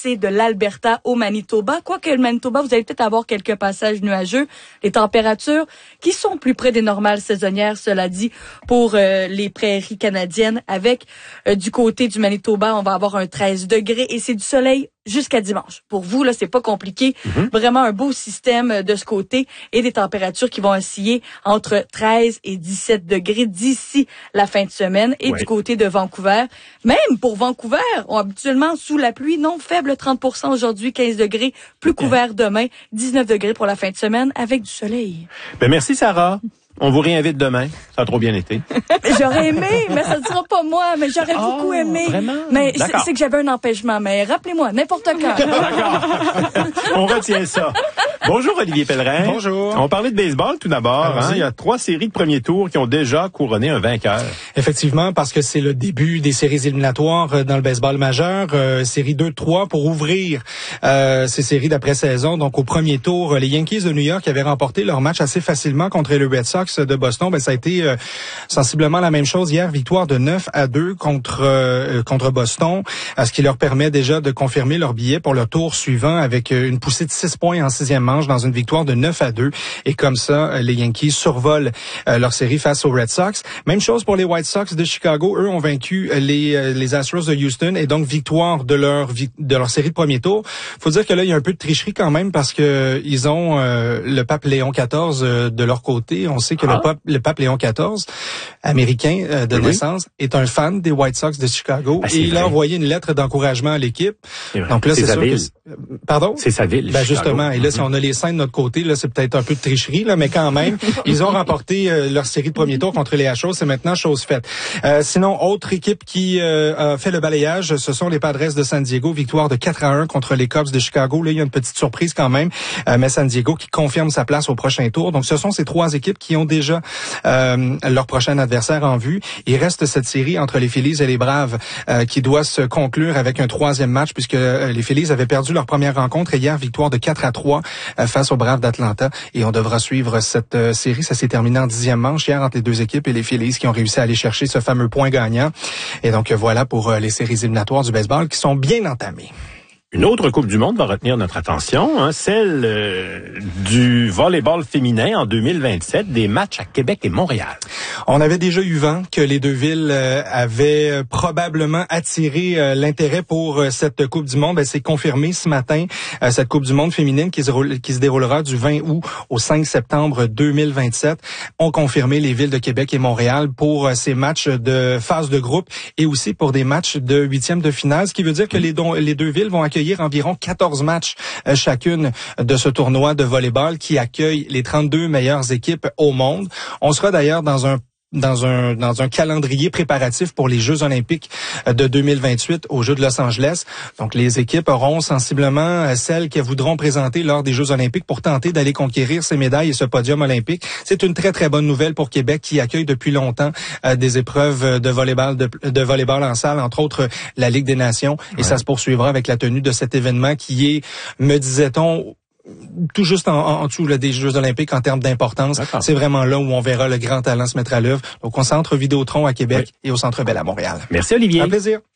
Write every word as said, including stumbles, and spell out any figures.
passer de l'Alberta au Manitoba. Quoique le Manitoba, vous allez peut-être avoir quelques passages nuageux. Les températures qui sont plus près des normales saisonnières, cela dit, pour euh, les prairies canadiennes. Avec euh, du côté du Manitoba, on va avoir un treize degrés et c'est du soleil jusqu'à dimanche. Pour vous, là, c'est pas compliqué. Mm-hmm. Vraiment un beau système de ce côté et des températures qui vont osciller entre treize et dix-sept degrés d'ici la fin de semaine. Et ouais. du côté de Vancouver, même pour Vancouver, on habituellement sous la pluie, non faible trente pour cent aujourd'hui, quinze degrés, plus couvert demain, dix-neuf degrés pour la fin de semaine avec du soleil. Ben merci Sarah. On vous réinvite demain. Ça a trop bien été. J'aurais aimé, mais ça ne sera pas moi. Mais j'aurais oh, beaucoup aimé. Vraiment? Mais c'est, c'est que j'avais un empêchement. Mais rappelez-moi, n'importe quand. D'accord. On retient ça. Bonjour Olivier Pellerin. Bonjour. On parlait de baseball tout d'abord. Hein? Il y a trois séries de premier tour qui ont déjà couronné un vainqueur. Effectivement, parce que c'est le début des séries éliminatoires dans le baseball majeur. Euh, série deux trois pour ouvrir euh, ces séries d'après-saison. Donc au premier tour, les Yankees de New York avaient remporté leur match assez facilement contre les Red Sox de Boston. Ben ça a été euh, sensiblement la même chose hier, victoire de neuf à deux contre euh, contre Boston, ce qui leur permet déjà de confirmer leur billet pour le tour suivant avec une poussée de six points en sixième manche dans une victoire de neuf à deux. Et comme ça, les Yankees survolent euh, leur série face aux Red Sox. Même chose pour les White Sox de Chicago. Eux ont vaincu les euh, les Astros de Houston et donc victoire de leur de leur série de premier tour. Faut dire que là, il y a un peu de tricherie quand même parce que ils ont euh, le pape Léon quatorze euh, de leur côté. On sait que ah. le pape le pape Léon quatorze, américain euh, de oui. naissance, est un fan des White Sox de Chicago ah, et il vrai. a envoyé une lettre d'encouragement à l'équipe. Donc là, c'est, c'est sûr ville. que pardon. C'est sa ville. Ben justement. Et là, si on a les scènes de notre côté, là, c'est peut-être un peu de tricherie, là, mais quand même, ils ont remporté euh, leur série de premier tour contre les Astros. C'est maintenant chose faite. Euh, sinon, autre équipe qui euh, a fait le balayage, ce sont les Padres de San Diego. Victoire de quatre à un contre les Cubs de Chicago. Là, il y a une petite surprise quand même, euh, mais San Diego qui confirme sa place au prochain tour. Donc, ce sont ces trois équipes qui ont déjà euh, leur prochain adversaire en vue. Il reste cette série entre les Phillies et les Braves euh, qui doit se conclure avec un troisième match puisque euh, les Phillies avaient perdu leur première rencontre et hier, victoire de quatre à trois euh, face aux Braves d'Atlanta. Et on devra suivre cette euh, série. Ça s'est terminé en dixième manche hier entre les deux équipes et les Phillies qui ont réussi à aller chercher ce fameux point gagnant. Et donc euh, voilà pour euh, les séries éliminatoires du baseball qui sont bien entamées. Une autre Coupe du Monde va retenir notre attention, hein, celle euh, du volleyball féminin en deux mille vingt-sept, des matchs à Québec et Montréal. On avait déjà eu vent que les deux villes euh, avaient probablement attiré euh, l'intérêt pour euh, cette Coupe du Monde. Ben, c'est confirmé ce matin, euh, cette Coupe du Monde féminine qui se, roule, qui se déroulera du vingt août au cinq septembre deux mille vingt-sept, ont confirmé les villes de Québec et Montréal pour euh, ces matchs de phase de groupe et aussi pour des matchs de huitième de finale, ce qui veut dire que les, don- les deux villes vont accueillir environ quatorze matchs euh, chacune de ce tournoi de volleyball qui accueille les trente-deux meilleures équipes au monde. On sera d'ailleurs dans un dans un dans un calendrier préparatif pour les Jeux olympiques de deux mille vingt-huit aux Jeux de Los Angeles. Donc les équipes auront sensiblement celles qu'elles voudront présenter lors des Jeux olympiques pour tenter d'aller conquérir ces médailles et ce podium olympique. C'est une très très bonne nouvelle pour Québec qui accueille depuis longtemps euh, des épreuves de volleyball de, de volleyball en salle, entre autres la Ligue des Nations. Et ouais. ça se poursuivra avec la tenue de cet événement qui est, me disait-on, tout juste en, en dessous là, des Jeux olympiques en termes d'importance. D'accord. C'est vraiment là où on verra le grand talent se mettre à l'œuvre. Donc, au Centre Vidéotron à Québec oui. et au Centre Bell à Montréal. Merci, Olivier. Un plaisir.